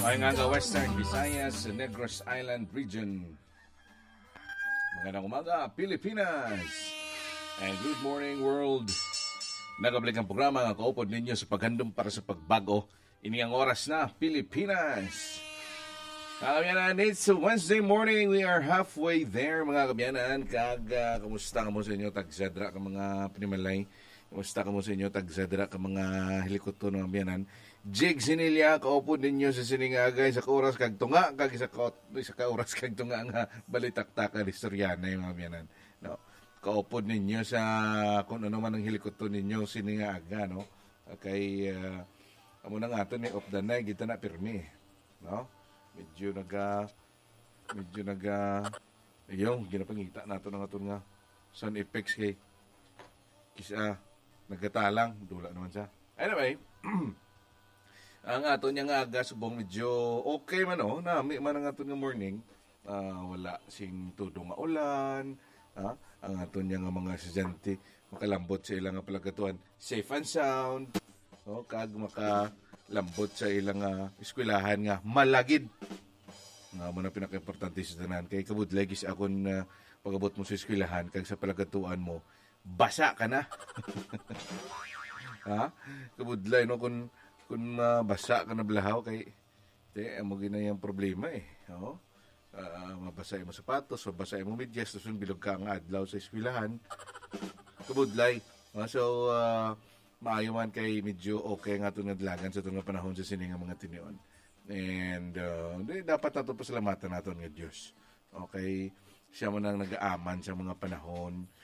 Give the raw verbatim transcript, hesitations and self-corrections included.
Ay nga nga Western Visayas, Negros Island Region. Magandang umaga, Pilipinas. And good morning, world. Nagabalik ang programa nga kaupod ninyo sa paghandom para sa pagbago. Ini ang oras na, Pilipinas. Kabyanan, it's Wednesday morning. We are halfway there, mga kabyanan. Kag, uh, kamusta ka mo sa inyo, tagsadra ka mga pinimalay. Kamusta ka mo sa inyo, tagsadra ka mga helikoto ng kabyanan. Jig sinilya, kaupod ninyo sa siningagay sa kauras kag tunga, kag sa, sa kauras kag tunga nga balitaktakan historiana yung mga kabyanan. No? Kaupod ninyo sa kung ano man ang helikoto ninyo siningaga, no? Kay, uh, amo na nga ito ni Off the Night, kita na pirmi, no? Medyo naga, medyo naga, yung ginapangita nato na nga ito nga, sound effects kay, kisa, nagkatalang, dula naman siya. Anyway, ang ato niya nga aga, subong medyo okay man o, nami man ang ato nga morning, uh, wala sing tudong nga ulan, ha? Ang ato niya nga mga estudyante, makalambot sa ilang nga palagatuan, safe and sound, no? Kag makalambot sa ilang uh, eskwelahan nga malagid. Nga mo na pinaka-importante sa tanan. Kay kabudlay gis akon uh, pagabot mo sa eskwelahan kag sa palagatuan mo, basa ka na. Ha? Kabudlay no kung kung uh, basa ka na blahaw kay te amo gina yung problema eh. No? Uh, mabasa mo sapatos, mabasa mo medyas, tapos bilog ka nga adlaw sa eskwelahan. Kabudlay. Uh, so, uh, maayo man kay medyo okay nga itong nadlagan sa itong panahon sa sininga mga tinion. And uh, dapat nato pasalamatan natin nga Diyos. Okay, siya mo nang nag-aaman sa mga panahon